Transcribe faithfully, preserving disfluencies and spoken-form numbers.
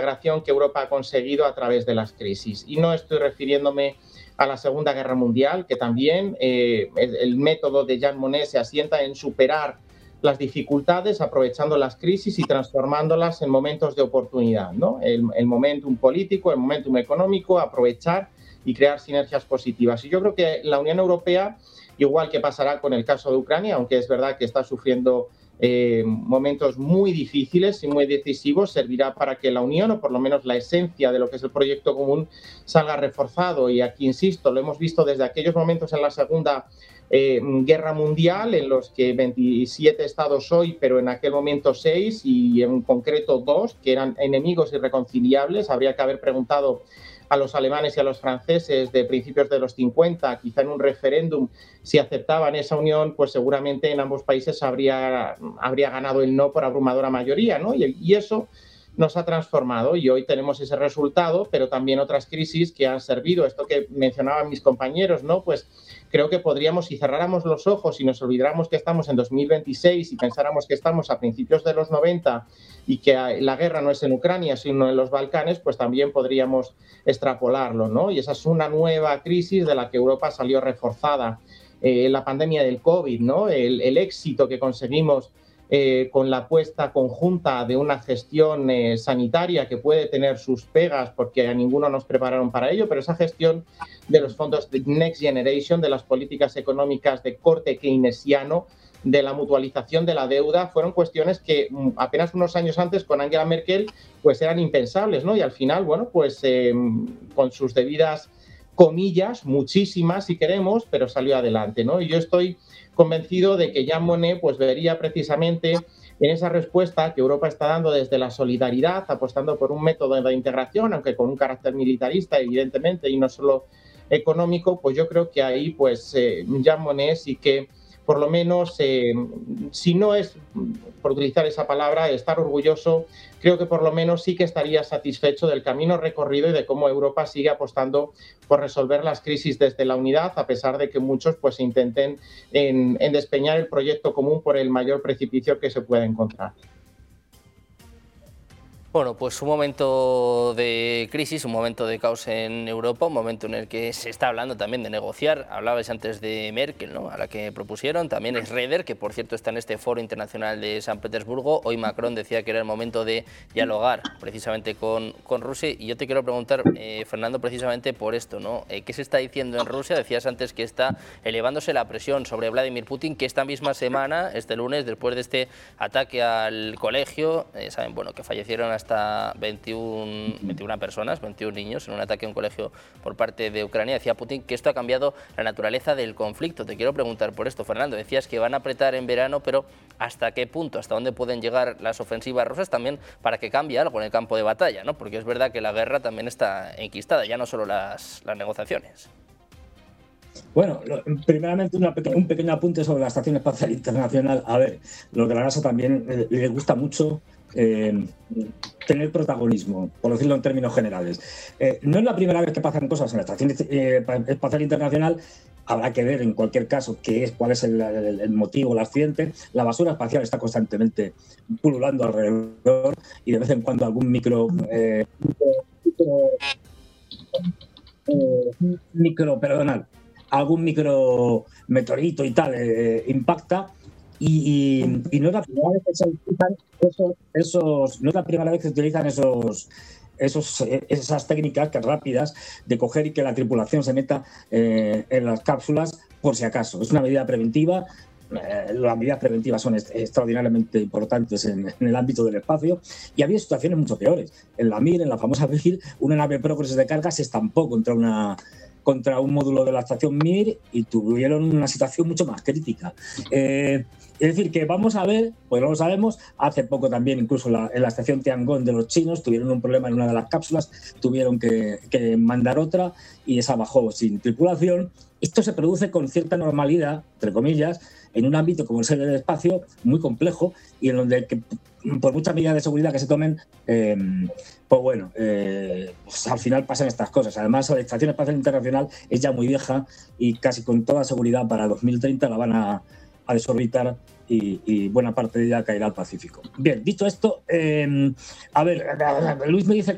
integración que Europa ha conseguido a través de las crisis. Y no estoy refiriéndome a la Segunda Guerra Mundial, que también eh, el, el método de Jean Monnet se asienta en superar las dificultades, aprovechando las crisis y transformándolas en momentos de oportunidad, ¿no? El, el momentum político, el momentum económico, aprovechar y crear sinergias positivas. Y yo creo que la Unión Europea, igual que pasará con el caso de Ucrania, aunque es verdad que está sufriendo eh, momentos muy difíciles y muy decisivos, servirá para que la Unión, o por lo menos la esencia de lo que es el proyecto común, salga reforzado. Y aquí, insisto, lo hemos visto desde aquellos momentos en la Segunda Eh, Guerra Mundial, en los que veintisiete estados hoy, pero en aquel momento seis, y en concreto dos, que eran enemigos irreconciliables. Habría que haber preguntado a los alemanes y a los franceses de principios de los cincuenta, quizá en un referéndum, si aceptaban esa unión, pues seguramente en ambos países habría, habría ganado el no por abrumadora mayoría, ¿no? Y, y eso nos ha transformado y hoy tenemos ese resultado, pero también otras crisis que han servido. Esto que mencionaban mis compañeros, ¿no? Pues creo que podríamos, si cerráramos los ojos y nos olvidáramos que estamos en dos mil veintiséis y pensáramos que estamos a principios de los noventa y que la guerra no es en Ucrania, sino en los Balcanes, pues también podríamos extrapolarlo, ¿no? Y esa es una nueva crisis de la que Europa salió reforzada. Eh, la pandemia del COVID, ¿no? El, el éxito que conseguimos Eh, con la apuesta conjunta de una gestión eh, sanitaria que puede tener sus pegas porque a ninguno nos prepararon para ello, pero esa gestión de los fondos de Next Generation, de las políticas económicas de corte keynesiano, de la mutualización de la deuda, fueron cuestiones que apenas unos años antes con Angela Merkel pues eran impensables, ¿no? Y al final, bueno, pues eh, con sus debidas comillas, muchísimas si queremos, pero salió adelante, ¿no? Y yo estoy convencido de que Jean Monnet pues vería precisamente en esa respuesta que Europa está dando desde la solidaridad, apostando por un método de integración, aunque con un carácter militarista, evidentemente, y no solo económico, pues yo creo que ahí pues eh, Jean Monnet sí que por lo menos, eh, si no es, por utilizar esa palabra, estar orgulloso, creo que por lo menos sí que estaría satisfecho del camino recorrido y de cómo Europa sigue apostando por resolver las crisis desde la unidad, a pesar de que muchos pues intenten en, en despeñar el proyecto común por el mayor precipicio que se pueda encontrar. Bueno, pues un momento de crisis, un momento de caos en Europa, un momento en el que se está hablando también de negociar. Hablabais antes de Merkel, ¿no?, a la que propusieron, también es Schroeder, que por cierto está en este foro internacional de San Petersburgo. Hoy Macron decía que era el momento de dialogar precisamente con, con Rusia. Y yo te quiero preguntar, eh, Fernando, precisamente por esto, ¿no? Eh, ¿Qué se está diciendo en Rusia? Decías antes que está elevándose la presión sobre Vladimir Putin, que esta misma semana, este lunes, después de este ataque al colegio, eh, saben, bueno, que fallecieron hasta veintiuna, veintiuna personas, veintiún niños en un ataque a un colegio por parte de Ucrania. Decía Putin que esto ha cambiado la naturaleza del conflicto. Te quiero preguntar por esto, Fernando. Decías que van a apretar en verano, pero ¿hasta qué punto? ¿Hasta dónde pueden llegar las ofensivas rusas también para que cambie algo en el campo de batalla, ¿no? Porque es verdad que la guerra también está enquistada, ya no solo las, las negociaciones. Bueno, primeramente una peque un pequeño apunte sobre la Estación Espacial Internacional. A ver, lo de la NASA también eh, le gusta mucho eh, tener protagonismo, por decirlo en términos generales. Eh, no es la primera vez que pasan cosas en la Estación eh, Espacial Internacional. Habrá que ver en cualquier caso qué es, cuál es el, el, el motivo, el accidente. La basura espacial está constantemente pululando alrededor y de vez en cuando algún micro... Eh, micro, eh, micro perdonad, algún micro meteorito y tal eh, impacta y, y, y no es la primera vez que se utilizan esos, esos no es la primera vez que se utilizan esos, esos esas técnicas que rápidas de coger y que la tripulación se meta eh, en las cápsulas por si acaso. Es una medida preventiva. Eh, las medidas preventivas son est extraordinariamente importantes en, en el ámbito del espacio y había situaciones mucho peores. En la Mir, en la famosa Mir, una nave Progress de carga se estampó contra una contra un módulo de la estación Mir y tuvieron una situación mucho más crítica. Eh, es decir, que vamos a ver, pues no lo sabemos, hace poco también incluso la, en la estación Tiangong de los chinos tuvieron un problema en una de las cápsulas, tuvieron que, que mandar otra y esa bajó sin tripulación. Esto se produce con cierta normalidad, entre comillas, en un ámbito como es el del espacio, muy complejo y en donde, que, por muchas medidas de seguridad que se tomen, eh, pues bueno, eh, pues al final pasan estas cosas. Además, la Estación Espacial Internacional es ya muy vieja y casi con toda seguridad para dos mil treinta la van a, a desorbitar y, y buena parte de ella caerá al Pacífico. Bien, dicho esto, eh, a ver, Luis me dice